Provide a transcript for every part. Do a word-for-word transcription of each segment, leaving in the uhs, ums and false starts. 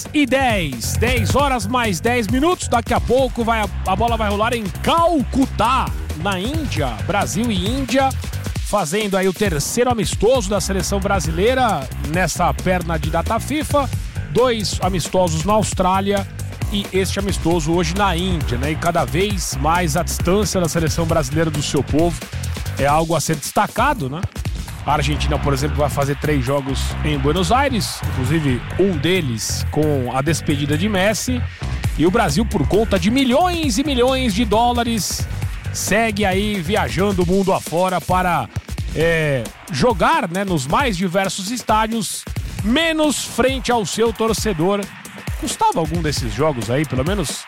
e dez. dez horas mais dez minutos. Daqui a pouco vai, a bola vai rolar em Calcutá, na Índia. Brasil e Índia fazendo aí o terceiro amistoso da seleção brasileira nessa perna de data FIFA. Dois amistosos na Austrália e este amistoso hoje na Índia, né? E cada vez mais a distância da seleção brasileira do seu povo é algo a ser destacado, né? A Argentina, por exemplo, vai fazer três jogos em Buenos Aires, inclusive um deles com a despedida de Messi. E o Brasil, por conta de milhões e milhões de dólares, segue aí viajando o mundo afora para é, jogar, né, nos mais diversos estádios, menos frente ao seu torcedor. Custava algum desses jogos aí, pelo menos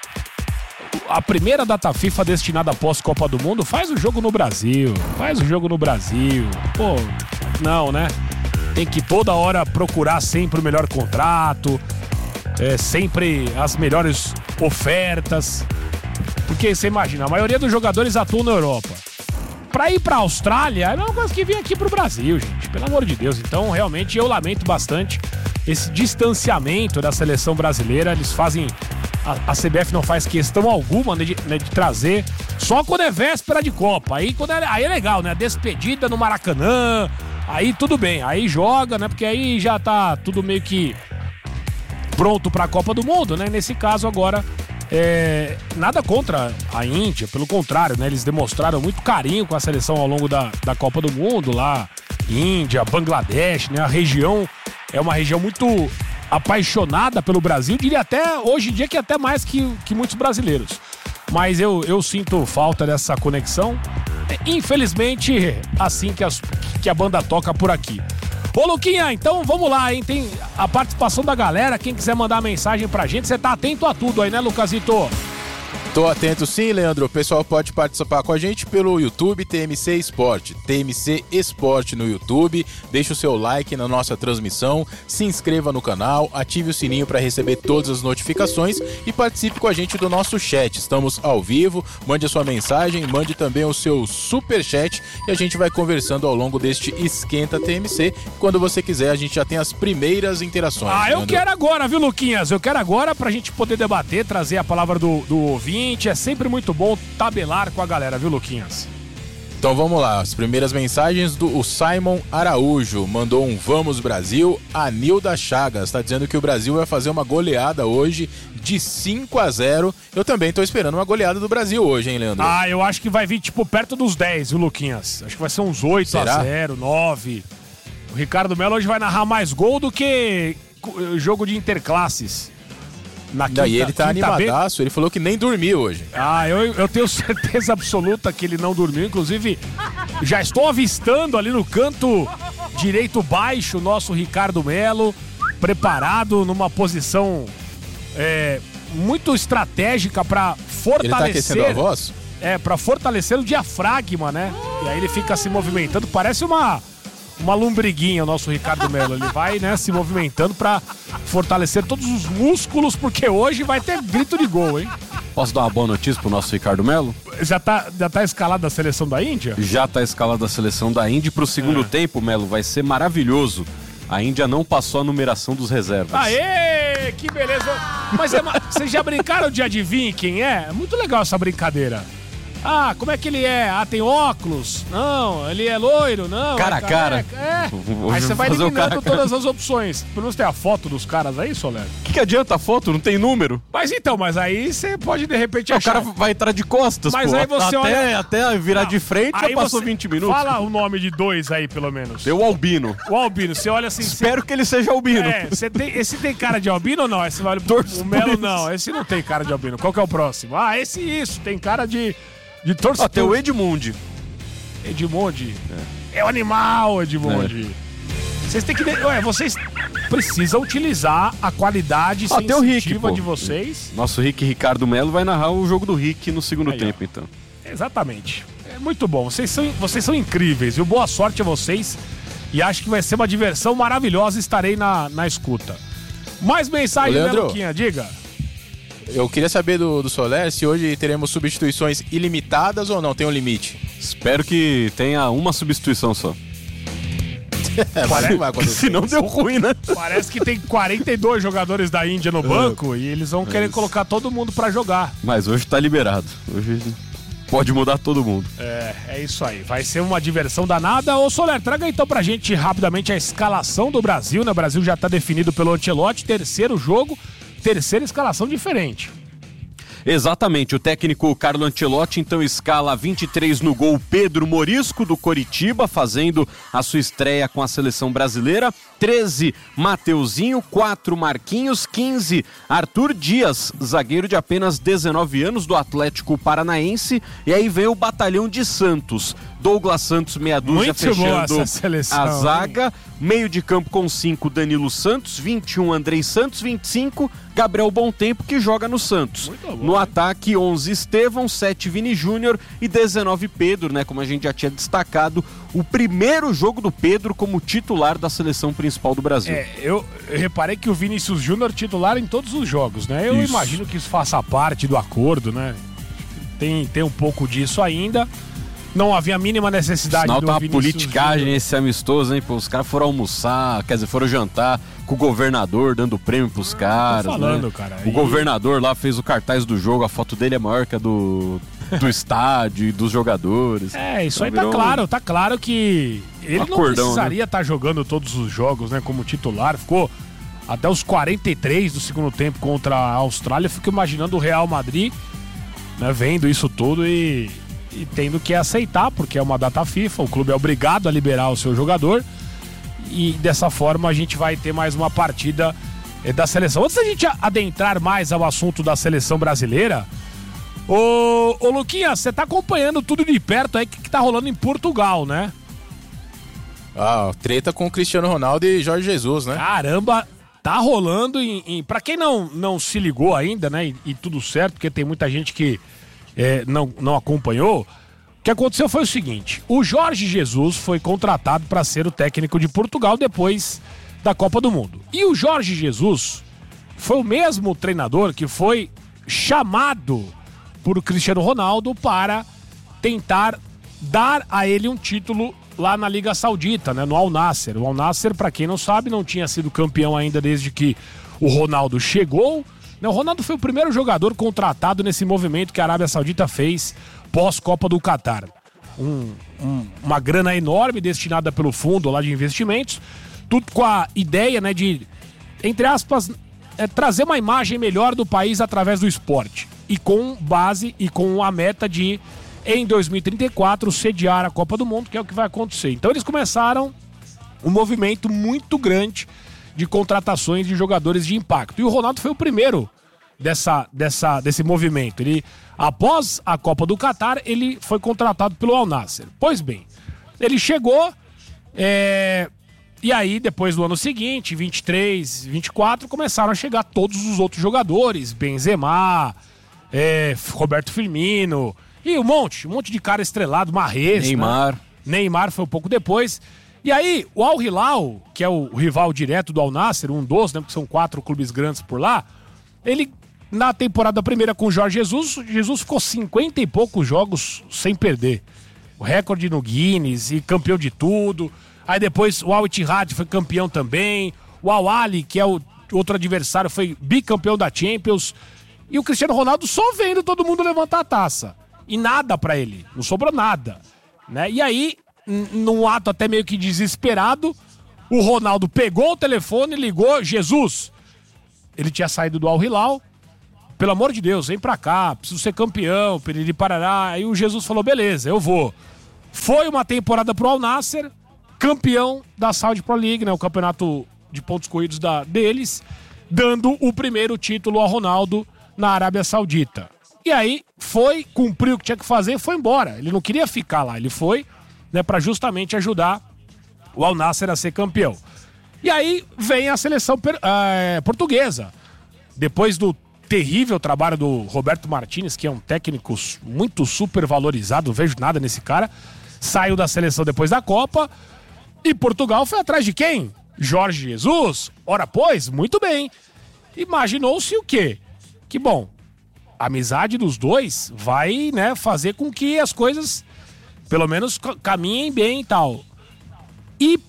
a primeira data FIFA destinada após Copa do Mundo? Faz o jogo no Brasil, faz o jogo no Brasil. Pô, não, né? Tem que toda hora procurar sempre o melhor contrato, é, sempre as melhores ofertas. Porque você imagina, a maioria dos jogadores atuam na Europa. Pra ir pra Austrália, é uma coisa que vem aqui pro Brasil, gente. Pelo amor de Deus. Então, realmente, eu lamento bastante esse distanciamento da seleção brasileira. Eles fazem... A, a C B F não faz questão alguma, né, de, né, de trazer só quando é véspera de Copa. Aí, quando é, aí é legal, né? Despedida no Maracanã. Aí tudo bem. Aí joga, né? Porque aí já tá tudo meio que pronto pra Copa do Mundo, né? Nesse caso, agora... É, nada contra a Índia, pelo contrário, né? Eles demonstraram muito carinho com a seleção ao longo da, da Copa do Mundo lá, Índia, Bangladesh, né? A região é uma região muito apaixonada pelo Brasil, diria até hoje em dia que até mais que, que muitos brasileiros. Mas eu, eu sinto falta dessa conexão. Infelizmente, assim que, as, que a banda toca por aqui. Ô, Luquinha, então vamos lá, hein? Tem a participação da galera. Quem quiser mandar mensagem pra gente, você tá atento a tudo aí, né, Lucasito? Tô atento sim, Leandro. O pessoal pode participar com a gente pelo YouTube T M C Esporte. T M C Esporte no YouTube. Deixa o seu like na nossa transmissão, se inscreva no canal, ative o sininho para receber todas as notificações e participe com a gente do nosso chat. Estamos ao vivo, mande a sua mensagem, mande também o seu superchat e a gente vai conversando ao longo deste Esquenta T M C. Quando você quiser, a gente já tem as primeiras interações. Ah, eu Leandro. quero agora, viu, Luquinhas? Eu quero agora pra gente poder debater, trazer a palavra do, do ouvinte. É sempre muito bom tabelar com a galera, viu, Luquinhas? Então vamos lá, as primeiras mensagens do o Simon Araújo, mandou um Vamos Brasil. A Nilda Chagas está dizendo que o Brasil vai fazer uma goleada hoje de cinco a zero. Eu também estou esperando uma goleada do Brasil hoje, hein, Leandro? Ah, eu acho que vai vir tipo perto dos dez, viu, Luquinhas? Acho que vai ser uns oito a zero, nove. O Ricardo Melo hoje vai narrar mais gol do que jogo de interclasses. Na quinta, e ele tá animadaço, B. Ele falou que nem dormiu hoje. Ah, eu, eu tenho certeza absoluta que ele não dormiu. Inclusive, já estou avistando ali no canto direito baixo o nosso Ricardo Melo, preparado numa posição é, muito estratégica para fortalecer... Ele tá aquecendo a voz? É, para fortalecer o diafragma, né? E aí ele fica se movimentando, parece uma... Uma lombriguinha, o nosso Ricardo Melo. Ele vai, né, se movimentando pra fortalecer todos os músculos, porque hoje vai ter grito de gol, hein? Posso dar uma boa notícia pro nosso Ricardo Melo? Já tá, já tá escalado a seleção da Índia? Já tá escalado a seleção da Índia. Pro segundo é. tempo, Melo, vai ser maravilhoso. A Índia não passou a numeração dos reservas. Aê, que beleza. Mas é, vocês já brincaram de adivinhar quem é? É muito legal essa brincadeira. Ah, como é que ele é? Ah, tem óculos? Não, ele é loiro? Não. Cara a é cara. É. Aí você vai eliminando todas as opções. Pelo menos tem a foto dos caras aí, Soler. O que, que adianta a foto? Não tem número. Mas então, mas aí você pode de repente não, achar... O cara vai entrar de costas, mas pô. aí você até, olha... até virar não, de frente já passou vinte minutos. Fala o nome de dois aí, pelo menos. Tem o Albino. O Albino, você olha assim... Espero cê... que ele seja Albino. É, você tem... esse tem cara de Albino ou não? Esse vale... O Melo não, esse não tem cara de Albino. Qual que é o próximo? Ah, esse isso, tem cara de... De torcedor. Ah, tem o Edmundi. Edmundi. É, é o animal, Edmundi. É. Vocês têm que... Ué, vocês precisam utilizar a qualidade ah, sensitiva Rick, de vocês. Nosso Rick Ricardo Melo vai narrar o jogo do Rick no segundo Aí, tempo, ó. então. Exatamente. É muito bom. Vocês são, vocês são incríveis, viu? Boa sorte a vocês. E acho que vai ser uma diversão maravilhosa. Estarei na, na escuta. Mais mensagem, né, Luquinha? Diga. Eu queria saber do, do Soler se hoje teremos substituições ilimitadas ou não, tem um limite? Espero que tenha uma substituição só. É, mas não vai acontecer. Se não deu ruim, né? Parece que tem quarenta e dois jogadores da Índia no banco e eles vão querer colocar todo mundo pra jogar. Mas hoje tá liberado. Hoje pode mudar todo mundo. É, é isso aí. Vai ser uma diversão danada. Ô Soler, traga então pra gente rapidamente a escalação do Brasil, né? O Brasil já tá definido pelo Ancelotti, terceiro jogo, terceira escalação diferente. Exatamente, o técnico Carlo Ancelotti então escala vinte e três no gol Pedro Morisco do Coritiba, fazendo a sua estreia com a seleção brasileira, treze Mateuzinho, quatro Marquinhos, quinze Arthur Dias, zagueiro de apenas dezenove anos do Atlético Paranaense, e aí vem o batalhão de Santos, Douglas Santos, meia dúzia, Muito fechando seleção, a zaga, hein? Meio de campo com cinco Danilo Santos, vinte e um Andrei Santos, vinte e cinco Gabriel Bontempo, que joga no Santos. Bom, no hein? Ataque, onze Estevão, sete Vini Júnior e dezenove Pedro, né? Como a gente já tinha destacado, o primeiro jogo do Pedro como titular da seleção principal do Brasil. É, eu, eu reparei que o Vinícius Júnior titular em todos os jogos, né? Eu isso. imagino que isso faça parte do acordo, né? Tem, tem um pouco disso ainda. Não havia a mínima necessidade Sinal do tá uma Vinícius politicagem Júnior. esse amistoso, hein? Pô, os caras foram almoçar, quer dizer, foram jantar com o governador, dando prêmio pros caras. Tô falando, né? Cara. O e... governador lá fez o cartaz do jogo, a foto dele é maior que a do, do estádio e dos jogadores. É, isso então, aí tá claro, tá claro que ele um acordão, não precisaria né? estar tá jogando todos os jogos, né, como titular. Ficou até os quarenta e três do segundo tempo contra a Austrália. Fico imaginando o Real Madrid, né, vendo isso tudo e... e tendo que aceitar, porque é uma data FIFA, o clube é obrigado a liberar o seu jogador e dessa forma a gente vai ter mais uma partida eh, da seleção. Antes da gente adentrar mais ao assunto da seleção brasileira, ô, ô Luquinha, você tá acompanhando tudo de perto aí que, que tá rolando em Portugal, né? Ah, treta com o Cristiano Ronaldo e Jorge Jesus, né? Caramba, tá rolando em... em pra quem não, não se ligou ainda, né, e, e tudo certo, porque tem muita gente que É, não, não acompanhou. O que aconteceu foi o seguinte: o Jorge Jesus foi contratado para ser o técnico de Portugal depois da Copa do Mundo. E o Jorge Jesus foi o mesmo treinador que foi chamado por Cristiano Ronaldo para tentar dar a ele um título lá na Liga Saudita, né, no Al Nassr. O Al Nassr, para quem não sabe, não tinha sido campeão ainda desde que o Ronaldo chegou. O Ronaldo foi o primeiro jogador contratado nesse movimento que a Arábia Saudita fez pós-Copa do Catar. Um, um, uma grana enorme destinada pelo fundo lá de investimentos, tudo com a ideia, né, de, entre aspas, é, trazer uma imagem melhor do país através do esporte. E com base e com a meta de, em dois mil e trinta e quatro, sediar a Copa do Mundo, que é o que vai acontecer. Então eles começaram um movimento muito grande de contratações de jogadores de impacto. E o Ronaldo foi o primeiro dessa, dessa, desse movimento. Ele, após a Copa do Catar, ele foi contratado pelo Al Nassr. Pois bem, ele chegou, é, e aí depois do ano seguinte, vinte e três, vinte e quatro, começaram a chegar todos os outros jogadores, Benzema, é, Roberto Firmino, e um monte, um monte de cara estrelado, Mahrez, Neymar. Né? Neymar foi um pouco depois. E aí, o Al Hilal, que é o rival direto do Al Nassr, um dos, né, porque são quatro clubes grandes por lá, ele, na temporada primeira com o Jorge Jesus, Jesus ficou cinquenta e poucos jogos sem perder. O recorde no Guinness e campeão de tudo. Aí depois o Al Ittihad foi campeão também. O Al Ahly, que é o outro adversário, foi bicampeão da Champions. E o Cristiano Ronaldo só vendo todo mundo levantar a taça. E nada pra ele, não sobrou nada, né? E aí, num ato até meio que desesperado, o Ronaldo pegou o telefone e ligou: Jesus, ele tinha saído do Al Hilal, pelo amor de Deus, vem pra cá, preciso ser campeão, piriri parará. Aí o Jesus falou: beleza, eu vou. Foi uma temporada pro Al Nassr, campeão da Saudi Pro League, né, o campeonato de pontos corridos da, deles, dando o primeiro título ao Ronaldo na Arábia Saudita. E aí foi, cumpriu o que tinha que fazer e foi embora. Ele não queria ficar lá, ele foi, né, para justamente ajudar o Al Nassr a ser campeão. E aí vem a seleção per, é, portuguesa. Depois do terrível trabalho do Roberto Martínez, que é um técnico muito super valorizado, não vejo nada nesse cara, saiu da seleção depois da Copa, e Portugal foi atrás de quem? Jorge Jesus. Ora pois, muito bem. Imaginou-se o quê? Que bom, a amizade dos dois vai, né, fazer com que as coisas pelo menos caminhem bem e tal. E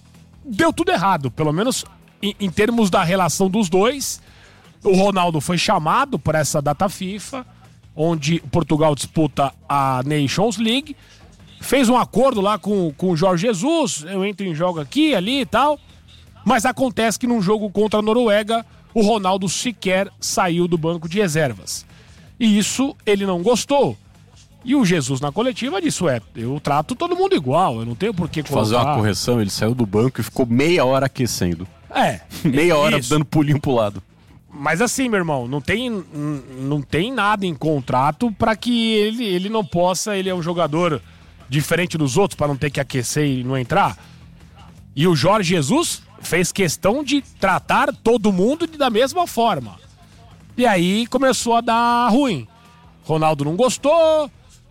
deu tudo errado, pelo menos em, em termos da relação dos dois. O Ronaldo foi chamado para essa data FIFA, onde Portugal disputa a Nations League, fez um acordo lá com, com o Jorge Jesus, eu entro em jogo aqui, ali e tal, mas acontece que num jogo contra a Noruega, o Ronaldo sequer saiu do banco de reservas. E isso ele não gostou. E o Jesus na coletiva disse, ué, eu trato todo mundo igual, eu não tenho por que colocar... Fazer uma correção, ele saiu do banco e ficou meia hora aquecendo. É. meia hora isso. dando pulinho pro lado. Mas assim, meu irmão, não tem, não tem nada em contrato para que ele, ele não possa, ele é um jogador diferente dos outros para não ter que aquecer e não entrar. E o Jorge Jesus fez questão de tratar todo mundo da mesma forma. E aí começou a dar ruim. Ronaldo não gostou.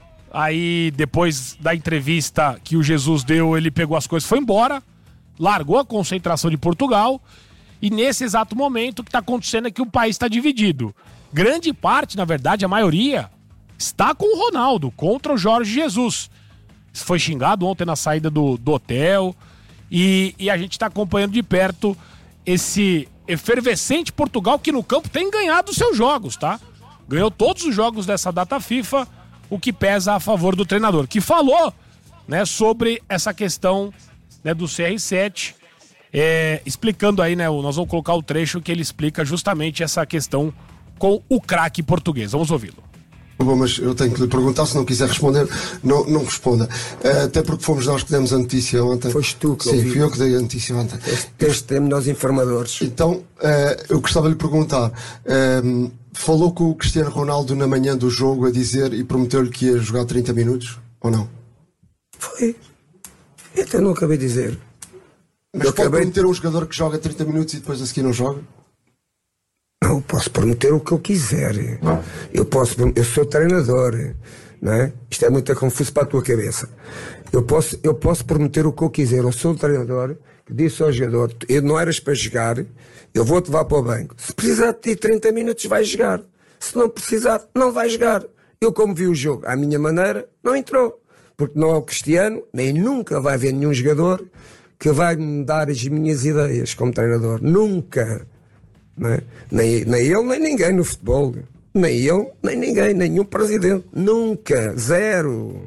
Aí depois da entrevista que o Jesus deu, ele pegou as coisas e foi embora. Largou a concentração de Portugal. E nesse exato momento o que está acontecendo é que o país está dividido. Grande parte, na verdade, a maioria, está com o Ronaldo, contra o Jorge Jesus. Foi xingado ontem na saída do, do hotel. E, e a gente está acompanhando de perto esse efervescente Portugal que no campo tem ganhado os seus jogos, tá? Ganhou todos os jogos dessa data FIFA, o que pesa a favor do treinador, que falou, né, sobre essa questão, né, do C R sete. É, explicando aí, né, nós vamos colocar o trecho que ele explica justamente essa questão com o craque português. Vamos ouvi-lo. Bom, mas eu tenho que lhe perguntar, se não quiser responder, não, não responda. Uh, até porque fomos nós que demos a notícia ontem. Foste tu que Sim, ouvi. fui eu que dei a notícia ontem. Este, este temos nós informadores. Então, uh, eu gostava de lhe perguntar, uh, falou com o Cristiano Ronaldo na manhã do jogo a dizer e prometeu-lhe que ia jogar trinta minutos, ou não? Foi. Eu até não acabei de dizer. Mas eu pode acabei... prometer um jogador que joga trinta minutos e depois a seguir não joga? Não, eu posso prometer o que eu quiser. Eu posso, eu sou treinador, não é? Isto é muito confuso para a tua cabeça. Eu posso, eu posso prometer o que eu quiser. Eu sou o treinador que disse ao jogador, eu não eras para jogar, eu vou-te levar para o banco. Se precisar de ti trinta minutos, vais jogar. Se não precisar, não vais jogar. Eu, como vi o jogo à minha maneira, não entrou. Porque não é o Cristiano, nem nunca vai haver nenhum jogador que vai me dar as minhas ideias como treinador. Nunca. Não é? nem, nem ele, nem ninguém no futebol. Nem ele, nem ninguém, nenhum presidente. Nunca. Zero.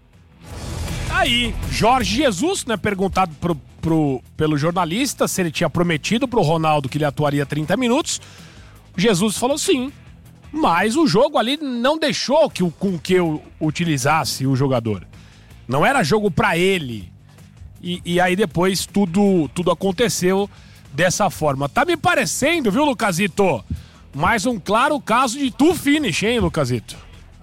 Aí, Jorge Jesus, né, perguntado pro, pro, pelo jornalista se ele tinha prometido pro Ronaldo que ele atuaria trinta minutos. Jesus falou sim, mas o jogo ali não deixou que, com que eu utilizasse o jogador. Não era jogo pra ele. E, e aí depois tudo, tudo aconteceu dessa forma. Tá me parecendo, viu, Lucasito? Mais um claro caso de two finish, hein, Lucasito?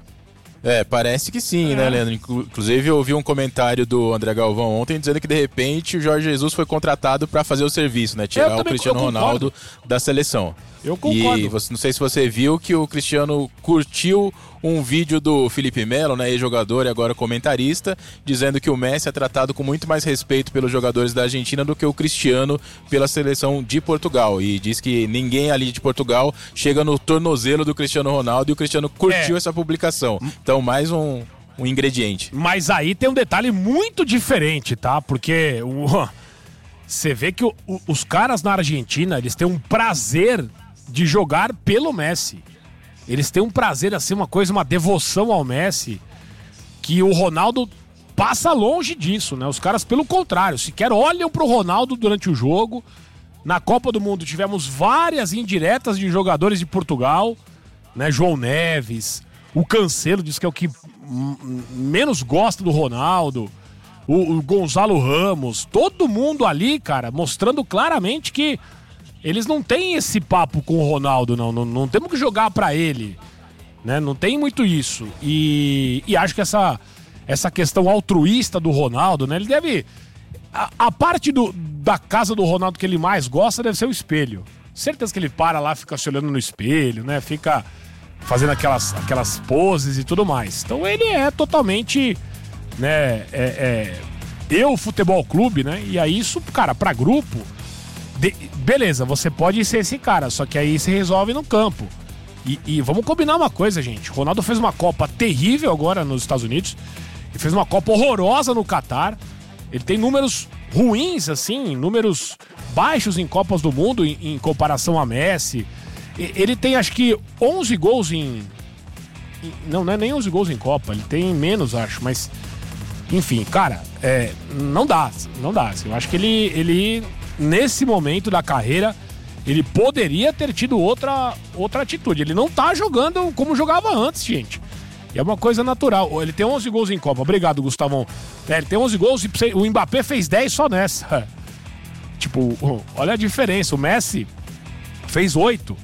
É, parece que sim, é. né, Leandro? Inclusive eu ouvi um comentário do André Galvão ontem dizendo que de repente o Jorge Jesus foi contratado para fazer o serviço, né? Tirar também, o Cristiano Ronaldo da seleção. Eu concordo. E você, não sei se você viu que o Cristiano curtiu um vídeo do Felipe Melo, né, ex-jogador e agora comentarista, dizendo que o Messi é tratado com muito mais respeito pelos jogadores da Argentina do que o Cristiano pela seleção de Portugal. E diz que ninguém ali de Portugal chega no tornozelo do Cristiano Ronaldo e o Cristiano curtiu é. essa publicação. Então, mais um, um ingrediente. Mas aí tem um detalhe muito diferente, tá? Porque o, você vê que o, o, os caras na Argentina, eles têm um prazer de jogar pelo Messi. Eles têm um prazer, assim, uma coisa, uma devoção ao Messi, que o Ronaldo passa longe disso, né? Os caras, pelo contrário, sequer olham pro Ronaldo durante o jogo. Na Copa do Mundo tivemos várias indiretas de jogadores de Portugal, né? João Neves, o Cancelo diz que é o que menos gosta do Ronaldo, o, o Gonzalo Ramos, todo mundo ali, cara, mostrando claramente que eles não têm esse papo com o Ronaldo, não. Não, não temos que jogar pra ele, né? Não tem muito isso. E, e acho que essa, essa questão altruísta do Ronaldo, né? Ele deve... A, a parte do, da casa do Ronaldo que ele mais gosta deve ser o espelho. Certeza que ele para lá, fica se olhando no espelho, né? Fica fazendo aquelas, aquelas poses e tudo mais. Então ele é totalmente, né? É, é, eu, futebol clube, né? E aí isso, cara, pra grupo... De, beleza, você pode ser esse cara, só que aí se resolve no campo. E, e vamos combinar uma coisa, gente. O Ronaldo fez uma Copa terrível agora nos Estados Unidos. Ele fez uma Copa horrorosa no Catar. Ele tem números ruins, assim, números baixos em Copas do Mundo em, em comparação a Messi. E, ele tem, acho que, onze gols em... em não, não é nem onze gols em Copa, ele tem menos, acho, mas... Enfim, cara, é, não dá, não dá. Assim, eu acho que ele, ele, nesse momento da carreira, ele poderia ter tido outra, outra atitude. Ele não tá jogando como jogava antes, gente. E é uma coisa natural. Ele tem onze gols em Copa. Obrigado, Gustavão. É, ele tem onze gols e o Mbappé fez dez só nessa. Tipo, olha a diferença. O Messi fez oito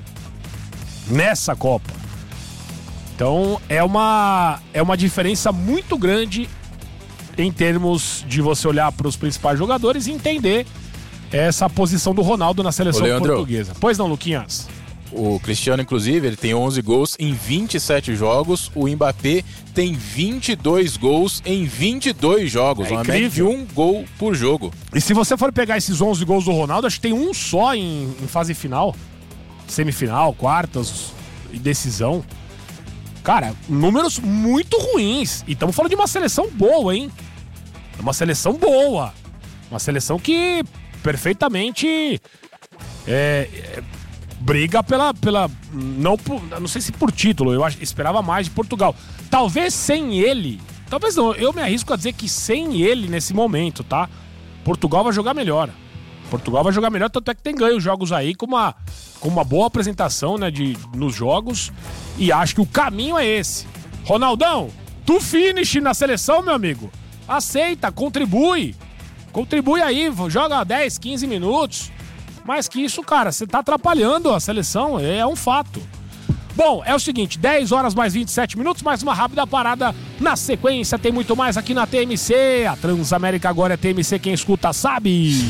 nessa Copa. Então, é uma, é uma diferença muito grande em termos de você olhar para os principais jogadores e entender essa posição do Ronaldo na seleção portuguesa. Pois não, Luquinhas? O Cristiano, inclusive, ele tem onze gols em vinte e sete jogos. O Mbappé tem vinte e dois gols em vinte e dois jogos. É uma média de um gol por jogo. E se você for pegar esses onze gols do Ronaldo, acho que tem um só em, em fase final. Semifinal, quartas e decisão. Cara, números muito ruins. E estamos falando de uma seleção boa, hein? Uma seleção boa. Uma seleção que perfeitamente é, é, briga pela... pela não, por, não sei se por título, eu acho, esperava mais de Portugal. Talvez sem ele... Talvez não, eu me arrisco a dizer que sem ele nesse momento, tá? Portugal vai jogar melhor. Portugal vai jogar melhor, tanto é que tem ganho jogos aí com uma, com uma boa apresentação, né, de, nos jogos. E acho que o caminho é esse. Ronaldão, tu finish na seleção, meu amigo. Aceita, contribui. Contribui aí, joga dez, quinze minutos. Mais que isso, cara, você tá atrapalhando a seleção, é um fato. Bom, é o seguinte, dez horas mais vinte e sete minutos, mais uma rápida parada. Na sequência tem muito mais aqui na T M C. A Transamérica agora é T M C, quem escuta sabe.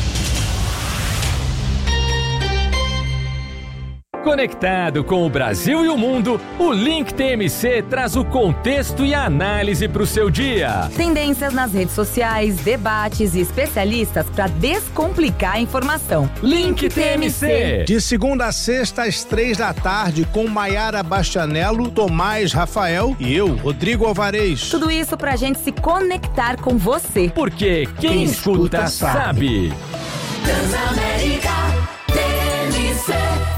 Conectado com o Brasil e o mundo, o Link T M C traz o contexto e a análise para o seu dia. Tendências nas redes sociais, debates e especialistas para descomplicar a informação. Link T M C. De segunda a sexta, às três da tarde, com Maiara Bastianello, Tomás Rafael e eu, Rodrigo Alvarez. Tudo isso pra gente se conectar com você. Porque quem, quem escuta, escuta sabe. Transamérica T M C.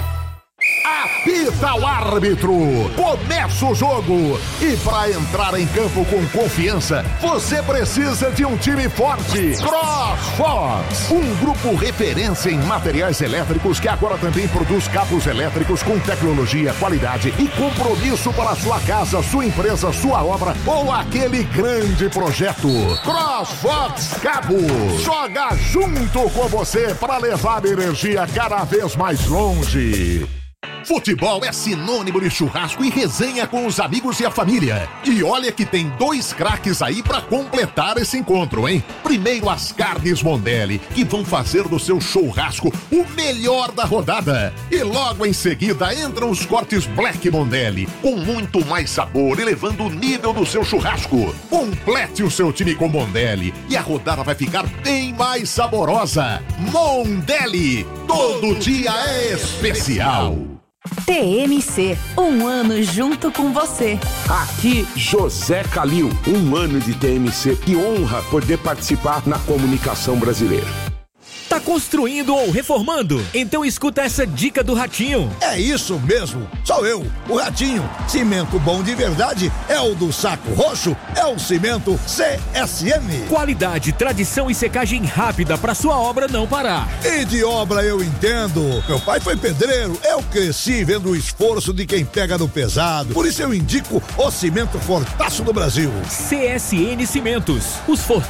Apita o árbitro, começa o jogo e para entrar em campo com confiança, você precisa de um time forte. CrossFox, um grupo referência em materiais elétricos que agora também produz cabos elétricos com tecnologia, qualidade e compromisso para sua casa, sua empresa, sua obra ou aquele grande projeto. CrossFox Cabos, joga junto com você para levar a energia cada vez mais longe. Futebol é sinônimo de churrasco e resenha com os amigos e a família. E olha que tem dois craques aí pra completar esse encontro, hein? Primeiro as carnes Mondelli, que vão fazer do seu churrasco o melhor da rodada. E logo em seguida entram os cortes Black Mondelli, com muito mais sabor, elevando o nível do seu churrasco. Complete o seu time com Mondelli e a rodada vai ficar bem mais saborosa. Mondelli, todo dia é especial. T M C, um ano junto com você. Aqui, José Calil, um ano de T M C. Que honra poder participar na comunicação brasileira. Tá construindo ou reformando? Então escuta essa dica do Ratinho. É isso mesmo, sou eu, o Ratinho. Cimento bom de verdade é o do Saco Roxo, é o cimento C S M. Qualidade, tradição e secagem rápida para sua obra não parar. E de obra eu entendo. Meu pai foi pedreiro, eu cresci vendo o esforço de quem pega no pesado. Por isso eu indico o cimento fortaço do Brasil. C S N Cimentos, os fortaços